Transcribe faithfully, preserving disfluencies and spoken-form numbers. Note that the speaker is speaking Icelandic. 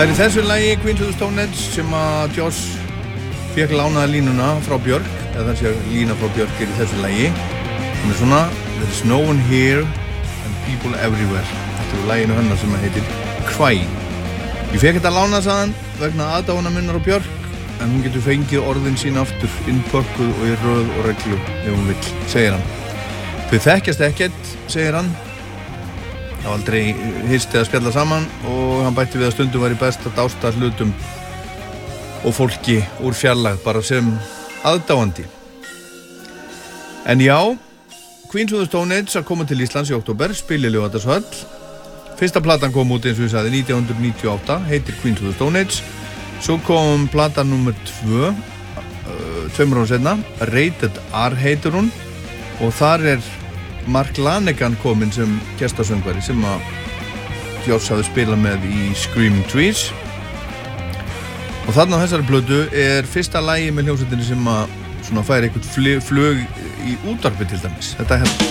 Það er í þessu lagi Queens of the Stone Age sem að Josh fekk lánaða línuna frá Björk, eða það sé lína frá Björk er í þessu lagi. Hún er svona There's no one here and people everywhere. Þetta er laginu hennar sem heitir Crying. Ég fekk þetta lánað saðan vegna aðdáunar minnar á Björk, en hún getur fengið orðin sín aftur innpökkuð og í röð og reglu ef hún vill, segir hann. Þau þekkjast ekkert, segir hann. Það var aldrei hist eða spjalla saman og hann bætti við að stundum væri best að dásta hlutum og fólki úr fjarlægð bara sem aðdáandi. En já, Queens of the Stone Age að koma til Íslands í október, spila í Laugardalshöll. Fyrsta platan kom út eins og ég sagði nítján hundruð níutíu og átta, heitir Queens of the Stone Age. Svo kom platan númer tvö, uh, tveimur árum seinna, Rated R heitir hún og þar er Mark Lanegan kominn sem gestasöngvari sem að Josh hafði spilað með í Screaming Trees. Og þarna á þessari plötu er fyrsta lagi með hljómsveitinni sem að svona fær eitthvað flug í útvarpi til dæmis. Þetta er hérna.